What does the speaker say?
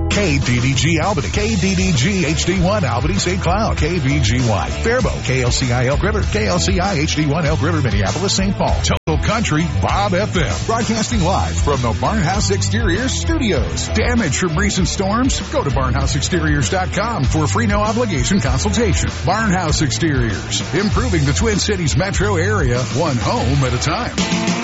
KDDG Albany, KDDG HD1 Albany St. Cloud, KVGY Faribault, KLCI Elk River, KLCI HD1 Elk River Minneapolis St. Paul, Total Country Bob FM, broadcasting live from the Barnhouse Exteriors studios. Damage from recent storms? Go to barnhouseexteriors.com for a free no obligation consultation. Barnhouse Exteriors, improving the Twin Cities metro area, one home at a time.